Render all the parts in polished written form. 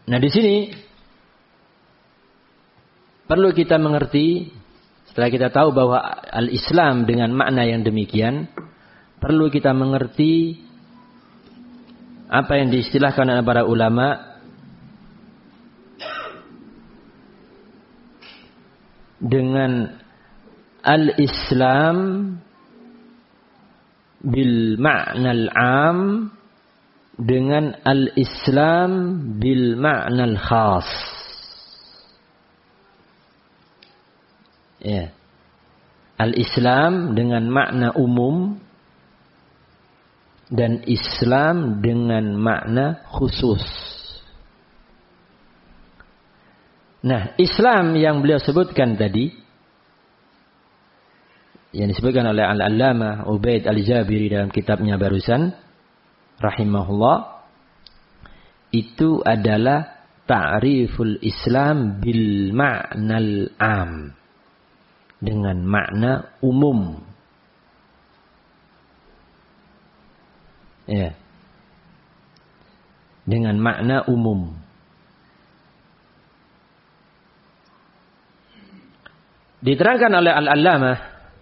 Nah, di sini perlu kita mengerti, setelah kita tahu bahwa al-Islam dengan makna yang demikian, perlu kita mengerti apa yang diistilahkan oleh para ulama dengan al-Islam bil ma'na al-'am dengan al-Islam bil ma'na al-khas. Ya. Al-Islam dengan makna umum dan Islam dengan makna khusus. Nah, Islam yang beliau sebutkan tadi, yang disebutkan oleh Al-Allamah Ubaid Al-Jabiri dalam kitabnya barusan, rahimahullah, itu adalah ta'riful Islam bil ma'nal am, dengan makna umum. Ya. Dengan makna umum. Diterangkan oleh Al-Allamah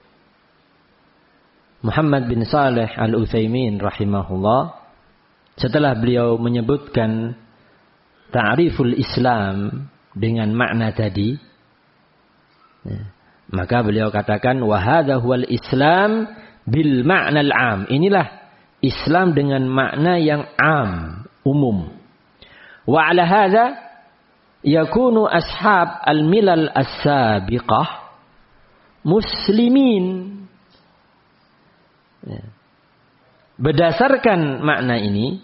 Muhammad bin Saleh Al-Utsaimin rahimahullah, setelah beliau menyebutkan ta'riful Islam dengan makna tadi, maka beliau katakan wa hadza huwal Islam bil ma'nal 'am. Inilah Islam dengan makna yang am, umum. Wa 'ala hadza yakunu ashab al-milal as-sabiqah muslimin. Berdasarkan makna ini,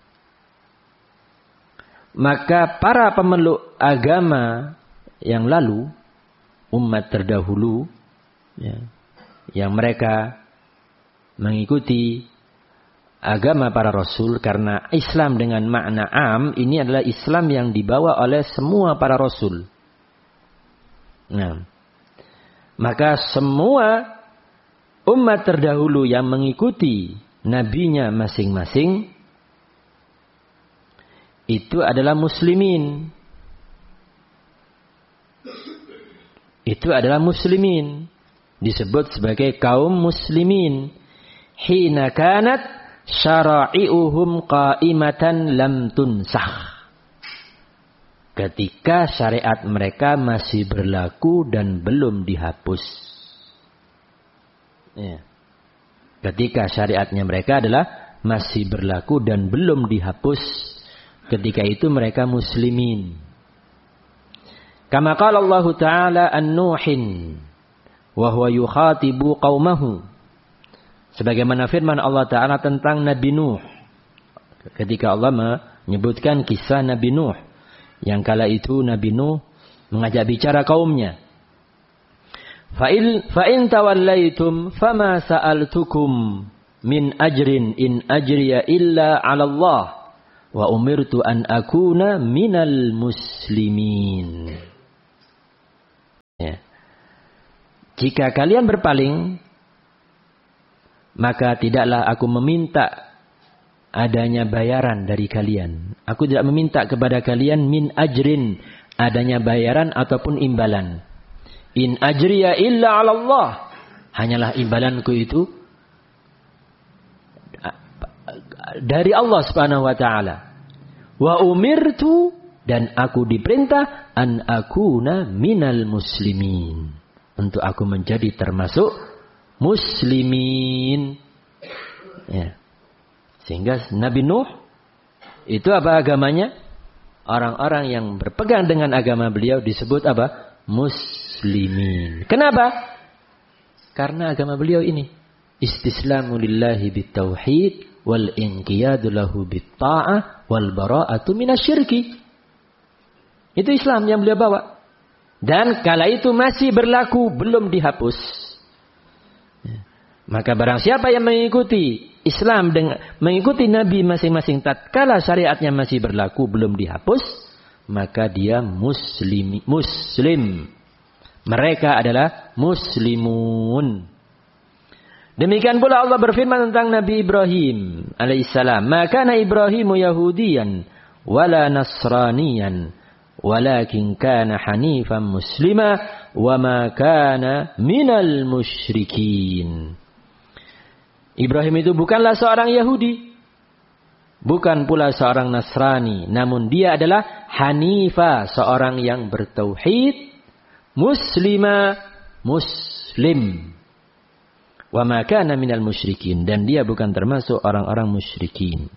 maka para pemeluk agama yang lalu, umat terdahulu, yang mereka mengikuti agama para rasul, karena Islam dengan makna am ini adalah Islam yang dibawa oleh semua para rasul. Nah, maka semua umat terdahulu yang mengikuti nabinya masing-masing itu adalah muslimin. Itu adalah muslimin. Disebut sebagai kaum muslimin. Hina kanat syara'i'uhum qa'imatan lam tunsakh. Ketika syariat mereka masih berlaku dan belum dihapus. Ya. Ketika syariatnya mereka adalah masih berlaku dan belum dihapus, ketika itu mereka muslimin. Kama qala Allah Ta'ala an-Nuhin wa huwa yukhatibu qaumahu. Sebagaimana firman Allah Ta'ala tentang Nabi Nuh, ketika Allah menyebutkan kisah Nabi Nuh, yang kala itu Nabi Nuh mengajak bicara kaumnya. Fa'in tawallaitum fama sa'altukum min ajrin in ajriya illa 'ala Allah wa umirtu an akuna minal muslimin. Ya. Jika kalian berpaling, maka tidaklah aku meminta adanya bayaran dari kalian. Aku tidak meminta kepada kalian min ajrin, adanya bayaran ataupun imbalan. In ajriya illa 'ala Allah. Hanyalah imbalanku itu dari Allah Subhanahu wa taala. Wa umirtu, dan aku diperintah an akuna minal muslimin, untuk aku menjadi termasuk muslimin. Ya. Sehingga Nabi Nuh itu apa agamanya? Orang-orang yang berpegang dengan agama beliau disebut apa? Muslimin. Kenapa? Karena agama beliau ini istislamu lillahi bitauhid wal inqiyadu lahu bitta'ah wal bara'atu minasyirki. Itu Islam yang beliau bawa. Dan kala itu masih berlaku, belum dihapus. Maka barang siapa yang mengikuti Islam dengan mengikuti Nabi masing-masing tatkala syariatnya masih berlaku, belum dihapus, maka dia muslim. Mereka adalah muslimun. Demikian pula Allah berfirman tentang Nabi Ibrahim alaihissalam. Maka Ibrahimu Yahudiyan wala nasraniyan walakin kana hanifan muslima wa ma kana minal musyrikin. Ibrahim itu bukanlah seorang Yahudi, bukan pula seorang Nasrani, namun dia adalah hanifa, seorang yang bertauhid, muslima, muslim. Wa ma kana minal musyrikin, dan dia bukan termasuk orang-orang musyrikin.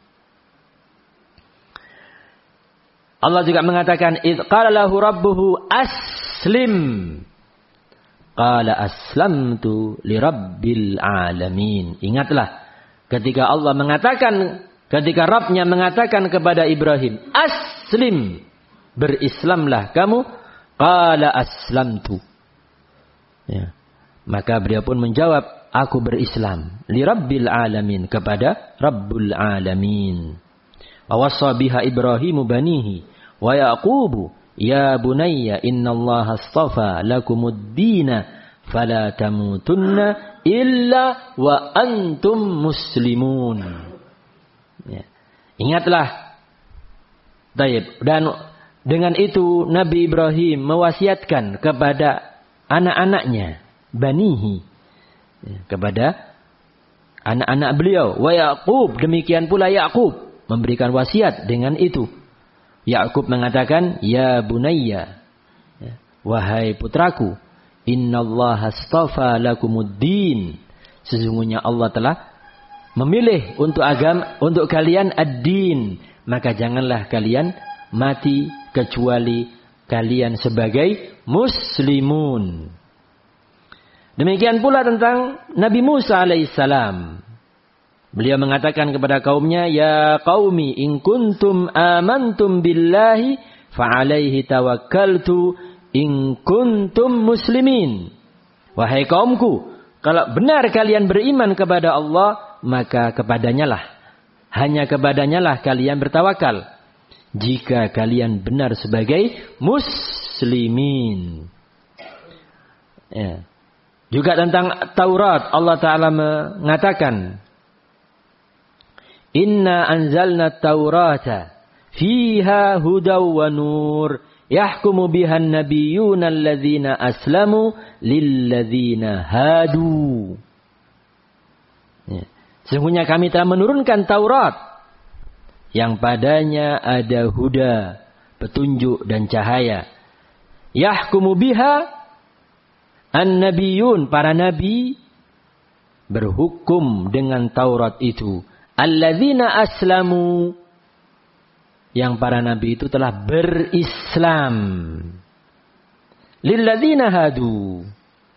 Allah juga mengatakan, idz qala lahu rabbuhu aslim, qala aslamtu lirabbil alamin. Ingatlah ketika Allah mengatakan, ketika Rabbnya mengatakan kepada Ibrahim, aslim, berislamlah kamu, qala aslamtu. Ya. Maka beliau pun menjawab, aku berislam li rabbil alamin, kepada Rabbul alamin. Wa wassa biha Ibrahimu banihi wa Yaqubu ya bunayya innallaha astafa lakumud-dina fala tamutunna illa wa antum muslimun. Ya. Ingatlah. Baik. Dan dengan itu Nabi Ibrahim mewasiatkan kepada anak-anaknya, banihi, kepada anak-anak beliau. Wa Yaqub, demikian pula Yaqub memberikan wasiat dengan itu. Yaqub mengatakan, ya bunayya, wahai putraku, innallaha astafa lakumuddin, sesungguhnya Allah telah memilih untuk agama, untuk kalian ad-din, maka janganlah kalian mati kecuali kalian sebagai muslimun. Demikian pula tentang Nabi Musa alaihissalam. Beliau mengatakan kepada kaumnya, ya qaumi in kuntum amantum billahi fa'alaihi tawakkaltu in kuntum muslimin. Wahai kaumku, kalau benar kalian beriman kepada Allah, maka kepadanyalah, hanya kepadanyalah kalian bertawakal, jika kalian benar sebagai muslimin. Ya. Juga tentang Taurat, Allah Ta'ala mengatakan, inna anzalna taurata fiha hudaw wa nur yahkumu bihan nabiyyuna alladzina aslamu lilladzina hadu. Ya. Sesungguhnya kami telah menurunkan Taurat yang padanya ada huda, petunjuk dan cahaya. Yahkumu biha an-nabiyyun, para nabi berhukum dengan Taurat itu. Alladzina aslamu, yang para nabi itu telah berislam. Lilladzina hadu,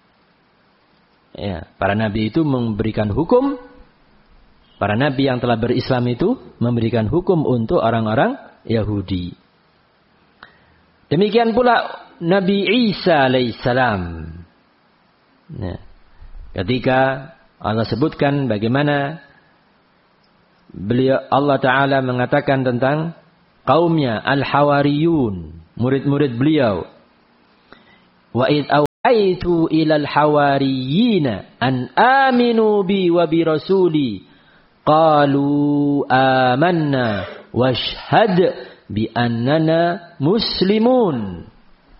ya, para nabi itu memberikan hukum. Para nabi yang telah berislam itu memberikan hukum untuk orang-orang Yahudi. Demikian pula Nabi Isa alaihissalam. Nah, ketika Allah sebutkan bagaimana beliau, Allah Ta'ala mengatakan tentang kaumnya al-hawariyun, murid-murid beliau. Wa id awaitu ilal hawariyina an aminu bi wa bi rasuli qalu amanna washhad bi annana muslimun.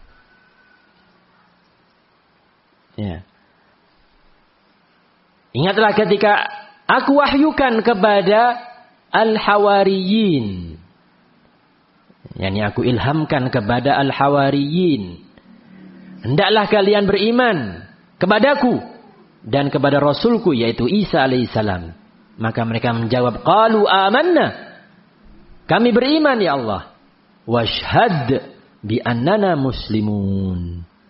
Ya. Ingatlah ketika aku wahyukan kepada al-hawariyin, yakni aku ilhamkan kepada al-hawariyin, hendaklah kalian beriman kepadaku dan kepada Rasulku, yaitu Isa alaihissalam. Maka mereka menjawab, qalu amanna, kami beriman ya Allah, washhad bi annana muslimun,